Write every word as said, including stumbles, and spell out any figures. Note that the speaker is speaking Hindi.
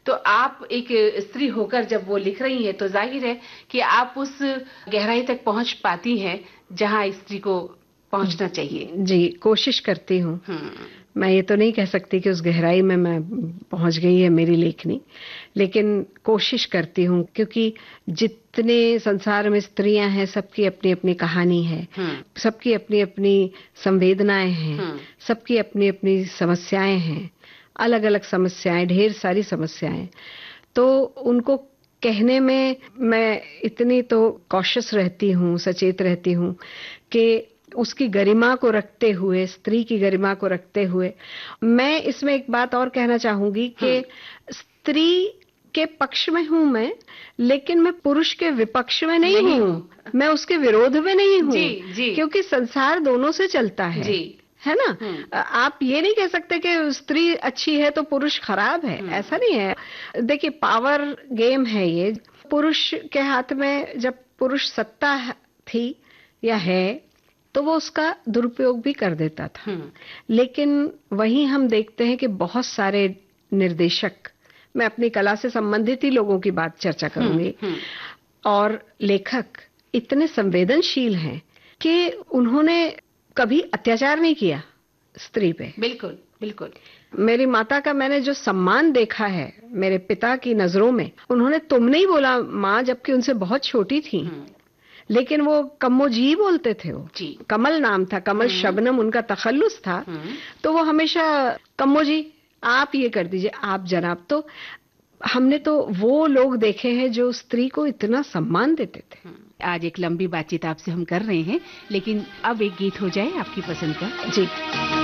तो आप एक स्त्री होकर जब वो लिख रही हैं तो जाहिर है कि आप उस गहराई तक पहुंच पाती हैं जहां स्त्री को पहुंचना चाहिए। जी, कोशिश करती हूँ। मैं ये तो नहीं कह सकती कि उस गहराई में मैं पहुंच गई है मेरी लेखनी, लेकिन कोशिश करती हूँ, क्योंकि जितने संसार में स्त्रियां हैं सबकी अपनी अपनी कहानी है, सबकी अपनी अपनी संवेदनाएं हैं, सबकी अपनी अपनी समस्याएं हैं, अलग अलग समस्याएं, ढेर सारी समस्याएं। तो उनको कहने में मैं इतनी तो कॉशियस रहती हूँ, सचेत रहती हूँ कि उसकी गरिमा को रखते हुए, स्त्री की गरिमा को रखते हुए, मैं इसमें एक बात और कहना चाहूंगी कि स्त्री के पक्ष में हूं मैं, लेकिन मैं पुरुष के विपक्ष में नहीं, नहीं हूं, मैं उसके विरोध में नहीं हूं, जी, जी। क्योंकि संसार दोनों से चलता है, जी। है ना? आप ये नहीं कह सकते कि स्त्री अच्छी है तो पुरुष खराब है, ऐसा नहीं है। देखिए, पावर गेम है ये। पुरुष के हाथ में जब पुरुष सत्ता थी या है तो वो उसका दुरुपयोग भी कर देता था, लेकिन वहीं हम देखते हैं कि बहुत सारे निर्देशक, मैं अपनी कला से संबंधित ही लोगों की बात चर्चा करूंगी, और लेखक इतने संवेदनशील हैं कि उन्होंने कभी अत्याचार नहीं किया स्त्री पे। बिल्कुल बिल्कुल। मेरी माता का मैंने जो सम्मान देखा है मेरे पिता की नजरों में, उन्होंने तुम नहीं बोला माँ, जबकि उनसे बहुत छोटी थी, लेकिन वो कम्मोजी बोलते थे। वो जी। कमल नाम था, कमल शबनम उनका तखल्लुस था, तो वो हमेशा कम्मोजी, आप ये कर दीजिए, आप जनाब। तो हमने तो वो लोग देखे हैं जो स्त्री को इतना सम्मान देते थे। आज एक लंबी बातचीत आपसे हम कर रहे हैं, लेकिन अब एक गीत हो जाए आपकी पसंद का। जी।